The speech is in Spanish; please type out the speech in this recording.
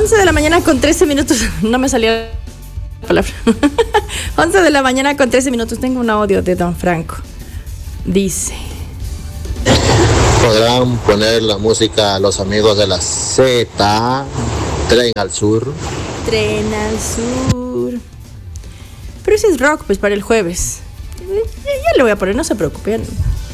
11 de la mañana con 13 minutos. No me salía la palabra. 11 de la mañana con 13 minutos. Tengo un audio de Don Franco. Dice: podrán poner la música a los amigos de la Z, Tren al Sur. Tren al Sur. Pero ese es rock, pues, para el jueves. Ya le voy a poner, no se preocupen.